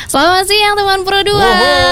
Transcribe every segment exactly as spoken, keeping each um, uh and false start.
Selamat siang teman Pro dua.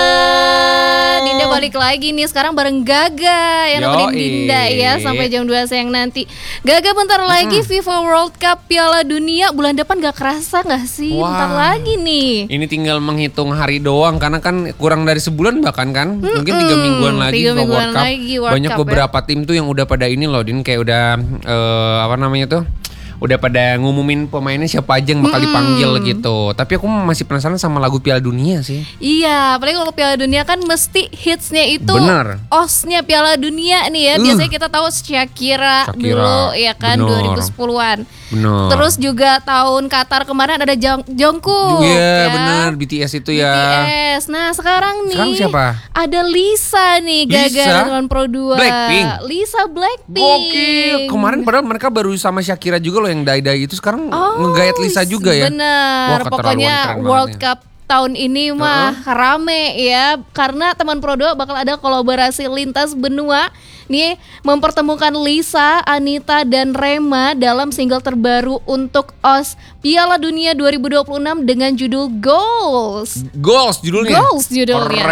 Woho. Dinda balik lagi nih sekarang bareng Gaga yang nemenin Yoi. Dinda ya sampai jam dua siang nanti. Gaga bentar lagi Mm-mm. FIFA World Cup Piala Dunia bulan depan gak kerasa gak sih? Wah. Bentar lagi nih. Ini tinggal menghitung hari doang karena kan kurang dari sebulan bahkan kan mungkin tiga mingguan lagi tiga FIFA mingguan World Cup. lagi World Banyak Cup, ya. beberapa tim tuh yang udah pada ini loh Din kayak udah eh, apa namanya tuh udah pada ngumumin pemainnya siapa aja yang bakal dipanggil gitu. Tapi aku masih penasaran sama lagu Piala Dunia sih. Iya, apalagi kalau Piala Dunia kan mesti hitsnya itu Bener. osnya Piala Dunia nih ya. Uh. Biasanya kita tahu Shakira, Shakira, dulu ya kan bener. dua ribu sepuluhan. Bener. Terus juga tahun Qatar kemarin ada Jong Jungkook. Iya ya. bener B T S itu ya. B T S. Nah sekarang nih Sekarang siapa? ada Lisa nih Gaga Lisa? dengan Pro dua. Blackpink? Lisa Blackpink. Gokil. Kemarin padahal mereka baru sama Shakira juga loh yang dai-dai itu sekarang Oh, ngegayat Lisa juga ya. Bener. Wah, keterlaluan Pokoknya keren banget World ya. Cup tahun ini mah rame ya karena teman Pro dua bakal ada kolaborasi lintas benua nih mempertemukan Lisa, Anita dan Rema dalam single terbaru untuk O S Piala Dunia dua ribu dua puluh enam dengan judul Goals. Goals judulnya. Goals judulnya.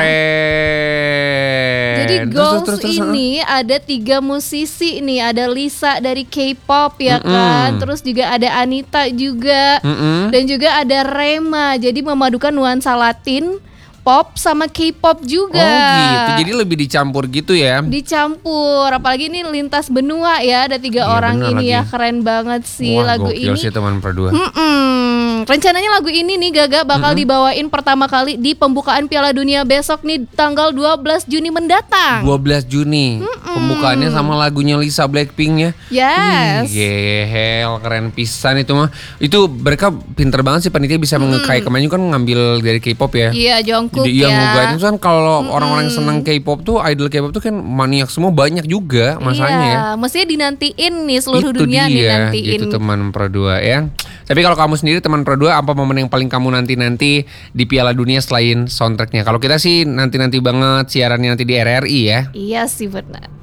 Keren. Jadi Terus, Goals terus, terus, terus, ini ada tiga musisi nih, ada Lisa dari K-pop ya Mm-mm. kan, terus juga ada Anita juga, Mm-mm. dan juga ada Rema. Jadi memadukan nuansa Latin, pop sama K-pop juga. Oh gitu. Jadi lebih dicampur gitu ya. Dicampur, apalagi ini lintas benua ya, ada tiga Iya, orang bener ini lagi. ya, keren banget sih Wah, lagu gokil ini. sih teman Pro dua. Mm-mm. Rencananya lagu ini nih Gaga bakal dibawain pertama kali di pembukaan Piala Dunia besok nih tanggal dua belas Juni mendatang. dua belas Juni. Pembukaannya sama lagunya Lisa Blackpink ya. Yes. Ih, gehel, keren pisan itu mah. Itu mereka pinter banget sih panitia bisa mengekai kemarin kan ngambil dari K-pop ya. Iya, Jungkook Jadi ya. yang ngeguide itu kan kalau orang-orang yang seneng K-pop tuh idol K-pop tuh kan maniak semua banyak juga masalahnya ya. Iya, mestinya dinantiin nih seluruh Itu dunia nih dia, nantiin. gitu teman Pro dua ya. Tapi kalau kamu sendiri teman Pro dua apa momen yang paling kamu nanti-nanti di Piala Dunia selain soundtracknya? Kalau kita sih nanti-nanti banget siarannya nanti di R R I ya. Iya sih benar.